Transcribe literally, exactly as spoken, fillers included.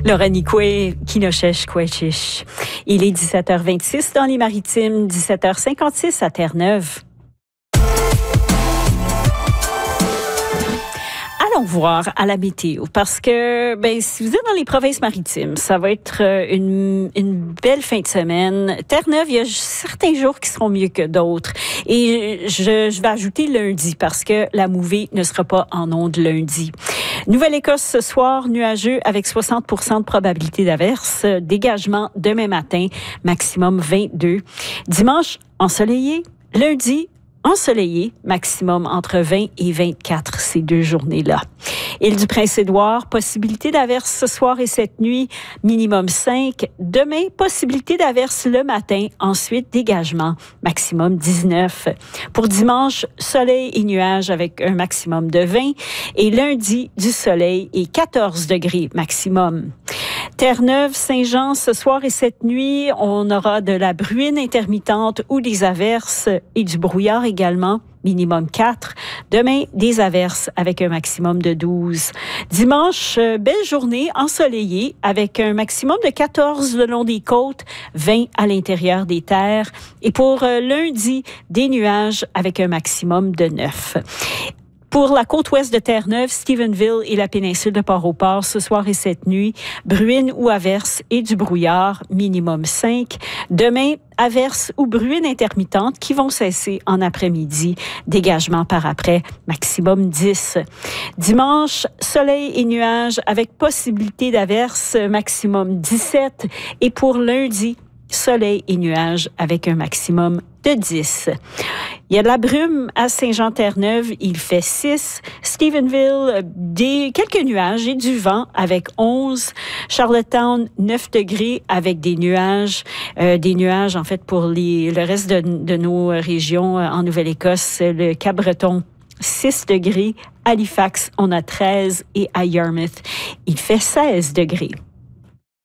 Laura Nikwe, Kinochesh, Kwechish. Il est dix-sept heures vingt-six dans les Maritimes, dix-sept heures cinquante-six à Terre-Neuve. Allons voir à la météo, parce que ben, si vous êtes dans les provinces maritimes, ça va être une, une belle fin de semaine. Terre-Neuve, il y a certains jours qui seront mieux que d'autres. Et je, je vais ajouter lundi, parce que la mouvée ne sera pas en ondes lundi. Nouvelle-Écosse ce soir, nuageux avec soixante pour cent de probabilité d'averse. Dégagement demain matin, maximum vingt-deux. Dimanche, ensoleillé. Lundi, ensoleillé, maximum entre vingt et vingt-quatre ces deux journées-là. Île-du-Prince-Édouard, possibilité d'averse ce soir et cette nuit, minimum cinq. Demain, possibilité d'averse le matin, ensuite dégagement, maximum dix-neuf. Pour dimanche, soleil et nuages avec un maximum de vingt. Et lundi, du soleil et quatorze degrés maximum. Terre-Neuve, Saint-Jean, ce soir et cette nuit, on aura de la bruine intermittente ou des averses et du brouillard également, minimum quatre. Demain, des averses avec un maximum de douze. Dimanche, belle journée ensoleillée avec un maximum de quatorze le long des côtes, vingt à l'intérieur des terres. Et pour lundi, des nuages avec un maximum de neuf. Pour la côte ouest de Terre-Neuve, Stephenville et la péninsule de Port-au-Port, ce soir et cette nuit, bruine ou averse et du brouillard, minimum cinq. Demain, averse ou bruine intermittente qui vont cesser en après-midi. Dégagement par après, maximum dix. Dimanche, soleil et nuages avec possibilité d'averse, maximum dix-sept. Et pour lundi, soleil et nuages avec un maximum de dix. Il y a de la brume à Saint-Jean-Terre-Neuve, il fait six. Stephenville, des, quelques nuages et du vent avec onze. Charlottetown, neuf degrés avec des nuages. Euh, des nuages, en fait, pour les, le reste de, de nos régions en Nouvelle-Écosse. Le Cap-Breton, six degrés. Halifax, on a treize. Et à Yarmouth, il fait seize degrés.